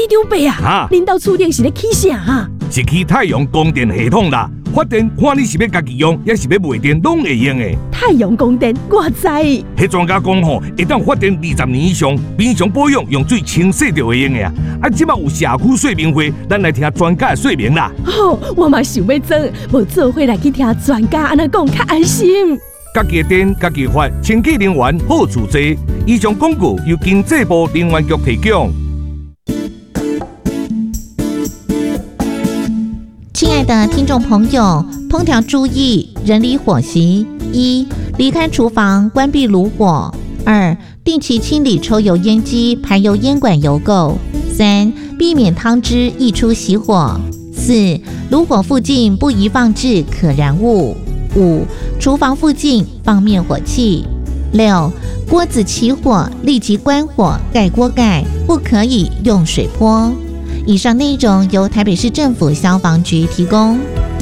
长伯啊，恁兜厝顶是咧起啥啊？ 是起太阳光电系统啦。发电看你是要家己用，还是要卖电，拢会用的。 太阳光电，我知。 迄专家讲吼，会当发电20年以上，平常保养用水清洗就会用的啊。啊，即马有社区说明会，咱来听专家的说明啦。 好，我嘛想要做，无做伙来去听专家安尼讲，较安心。 家己的电，家己发，清洁能源好处多。以上广告由经济部能源局提供。 亲爱的听众朋友，烹调注意人离火熄：一、离开厨房，关闭炉火；二、定期清理抽油烟机、排油烟管油垢；三、避免汤汁溢出熄火；四、炉火附近不宜放置可燃物；五、厨房附近放灭火器；六、锅子起火立即关火，盖锅盖，不可以用水泼。以上内容由台北市政府消防局提供。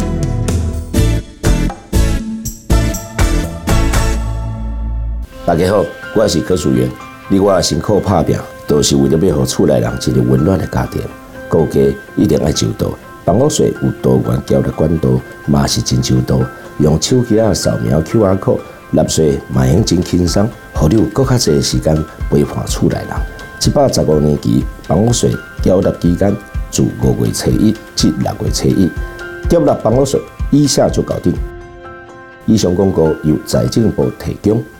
大家好，我是柯淑媛。你我辛苦打拼，都是为了要让厝内人一个温暖的家庭。顾家一定要周到，房屋税有多元交易管道，嘛是真周到。用手机扫描 QR code， 纳税嘛用真轻松，互你有更较侪时间陪伴厝内人。115年期房屋税缴纳期间自5月初1至6月初1，缴纳房屋税以下就搞定。以上广告由财政部提供。